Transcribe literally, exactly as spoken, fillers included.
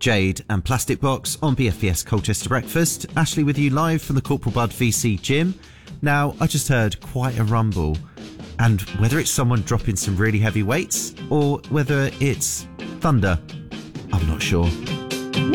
Jade and Plastic Box on B F B S Colchester Breakfast. Ashley with you live from the Corporal Bud V C gym. Now, I just heard quite a rumble, and whether it's someone dropping some really heavy weights or whether it's thunder, I'm not sure.